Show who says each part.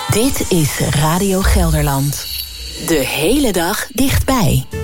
Speaker 1: Dit is Radio Gelderland. De hele dag dichtbij.